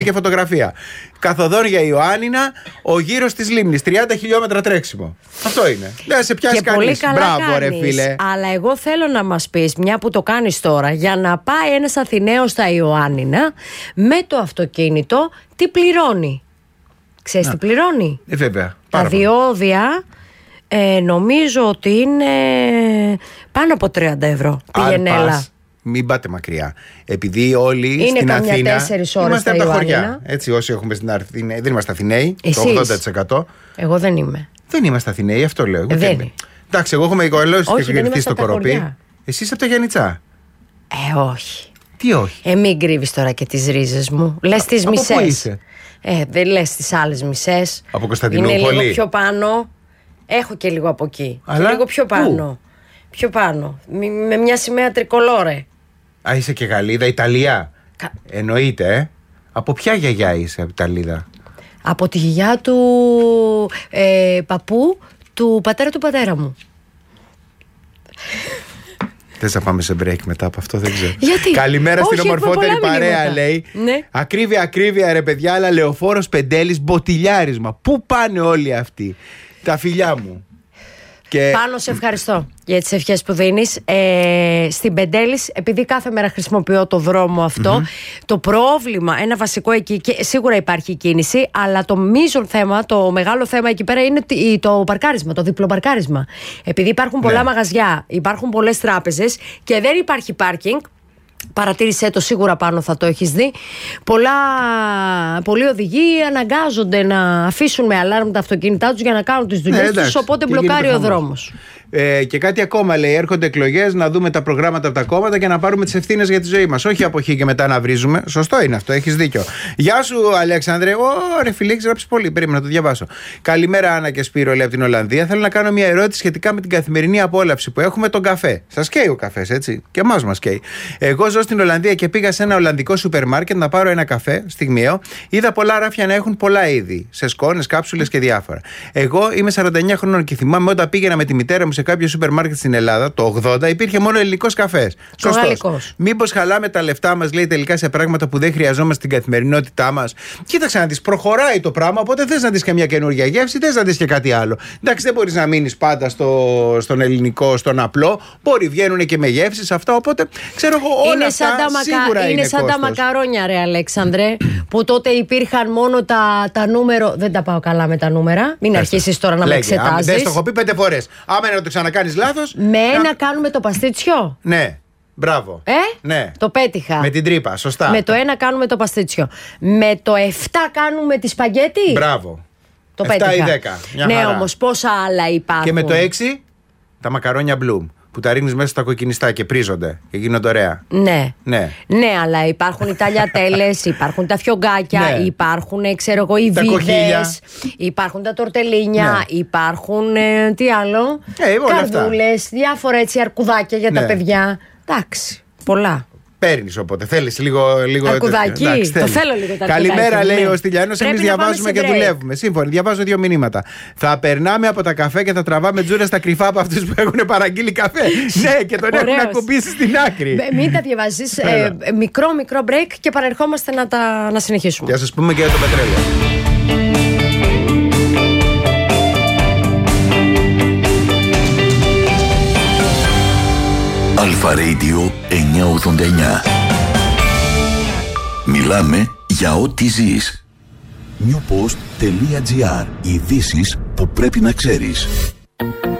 και φωτογραφία. Καθοδόν για Ιωάννινα, ο γύρος της λίμνης. 30 χιλιόμετρα τρέξιμο. Αυτό είναι. Δεν σε πιάσει κανείς. Μπράβο, ρε φίλε. Αλλά εγώ θέλω να μας πεις, μια που το κάνεις τώρα, για να πάει ένας Αθηναίος στα Ιωάννινα με το αυτοκίνητο, τι πληρώνει? Ξέρεις τι πληρώνει? Βέβαια. Τα διόδια νομίζω ότι είναι πάνω από 30 ευρώ. Πήγαινε. Μην πάτε μακριά. Επειδή όλοι είναι στην Αθήνα 4 ώρες είμαστε από τα χωριά. Ιωάννινα. Έτσι, όσοι έχουμε στην Αθήνα, δεν είμαστε Αθηναίοι. Εσείς? Το 80%. Εγώ δεν είμαι. Δεν είμαστε Αθηναίοι, αυτό λέω. Δεν. Εντάξει, εγώ έχω μεγαλώσει και γεννηθεί στο Κοροπή. Εσύ είσαι από τα Γιαννιτσά. Όχι. Τι όχι? Μην κρύβεις τώρα και τις ρίζες μου. Λες τις μισές. Πού είσαι? Δεν λες τις άλλες μισές. Από Κωνσταντινούπολη. Είναι λίγο πιο πάνω. Έχω και λίγο από εκεί. Αλλά λίγο πιο πάνω. Πού? Πιο πάνω. Με μια σημαία τρικολόρε. Α, είσαι και Γαλλίδα, Ιταλία. Εννοείται, Από ποια γιαγιά είσαι, από Ιταλίδα? Από τη γιαγιά του παππού του πατέρα του πατέρα μου. Θες να πάμε σε break μετά από αυτό? Δεν ξέρω. Γιατί? Καλημέρα στην ομορφότερη παρέα, μηνύματα. λέει. Ναι. Ακρίβεια ρε παιδιά, αλλά Λεωφόρος Πεντέλης μποτιλιάρισμα. Πού πάνε όλοι αυτοί? Τα φιλιά μου. Και... Πάνω, σε ευχαριστώ για τις ευχές που δίνεις. Στην Πεντέλης, επειδή κάθε μέρα χρησιμοποιώ το δρόμο αυτό, το πρόβλημα, ένα βασικό εκεί, και σίγουρα υπάρχει κίνηση, αλλά το μείζον θέμα, το μεγάλο θέμα εκεί πέρα είναι το παρκάρισμα, το διπλοπαρκάρισμα. Επειδή υπάρχουν πολλά μαγαζιά, υπάρχουν πολλές τράπεζες και δεν υπάρχει πάρκινγκ. Παρατήρησέ το, σίγουρα πάνω θα το έχεις δει. Πολλοί οδηγοί αναγκάζονται να αφήσουν με αλάρμ τα αυτοκίνητά τους για να κάνουν τις δουλειές τους, οπότε μπλοκάρει ο δρόμος. Και κάτι ακόμα, λέει: έρχονται εκλογές, να δούμε τα προγράμματα από τα κόμματα και να πάρουμε τις ευθύνες για τη ζωή μας. Όχι από εκεί και μετά να βρίζουμε. Σωστό είναι αυτό, έχεις δίκιο. Γεια σου, Αλέξανδρε. Ρε φίλε, έχεις γράψει πολύ. Περίμενα να το διαβάσω. Καλημέρα, Άννα και Σπύρο, λέει από την Ολλανδία. Θέλω να κάνω μια ερώτηση σχετικά με την καθημερινή απόλαυση που έχουμε, τον καφέ. Σας καίει ο καφές, έτσι? Και εμάς μας καίει. Εγώ ζω στην Ολλανδία και πήγα σε ένα ολλανδικό σούπερ μάρκετ να πάρω ένα καφέ, στιγμιαίο. Είδα πολλά ράφια να έχουν πολλά είδη. Σε σκόνες, κάψουλες και διάφορα. Εγώ είμαι 49 χρονών και θυμάμαι όταν πήγαινα με τη μητέρα μου σε κάποιο σούπερ μάρκετ στην Ελλάδα, το 80, υπήρχε μόνο ελληνικός καφές. Σωστός. Μήπως χαλάμε τα λεφτά μας, λέει, τελικά σε πράγματα που δεν χρειαζόμαστε στην καθημερινότητά μας? Κοίταξε να δεις, προχωράει το πράγμα, οπότε θες να δεις και μια καινούργια γεύση, θες να δεις και κάτι άλλο. Εντάξει, δεν μπορείς να μείνεις πάντα στον ελληνικό, στον απλό. Μπορεί, βγαίνουν και με γεύσεις αυτά, οπότε ξέρω εγώ όλα αυτά σίγουρα είναι σαν τα μακαρόνια, ρε Αλέξανδρε, που τότε υπήρχαν μόνο τα νούμερο. Δεν τα πάω καλά με τα νούμερα. Μην αρχίσεις τώρα να με εξετάζεις. Δεν το έχω πει 5 φορές. Άμα είναι να το ξανακάνεις λάθος. Με ένα κάνουμε το παστίτσιο. Ναι. Μπράβο. Ναι. Το πέτυχα. Με την τρύπα, σωστά. Με το 1 κάνουμε το παστίτσιο. Με το 7 κάνουμε τη σπαγγέτη. Μπράβο. Το 7 πέτυχα. ή 10. Ναι, όμως πόσα άλλα υπάρχουν. Και με το 6 τα μακαρόνια Bloom, που τα ρίχνεις μέσα στα κοκκινιστά και πρίζονται και γίνονται ωραία. Ναι, αλλά υπάρχουν οι ταλιατέλες, υπάρχουν τα φιωγκάκια, υπάρχουν, ξέρω εγώ, οι βίδες, υπάρχουν τα τορτελίνια, υπάρχουν, τι άλλο, καρδούλες, διάφορα έτσι αρκουδάκια για τα παιδιά. Εντάξει, πολλά. Παίρνεις οπότε, θέλεις λίγο. Αρκουδάκι, το θέλω λίγο τα Καλημέρα, λέει ο Στυλιανός. Εμείς διαβάζουμε και δουλεύουμε. Σύμφωνοι, διαβάζω 2 μηνύματα. Θα περνάμε από τα καφέ και θα τραβάμε τζούρα στα κρυφά από αυτούς που έχουν παραγγείλει καφέ. Ναι, και τον έχουν ακουμπήσει στην άκρη. Μην τα διαβάζεις. Μικρό break και παρερχόμαστε να συνεχίσουμε. Και να σας πούμε και για το πετρέλαιο. Αλφα Radio 989. Μιλάμε για ό,τι ζεις. Newpost.gr. Ειδήσεις που πρέπει να ξέρεις.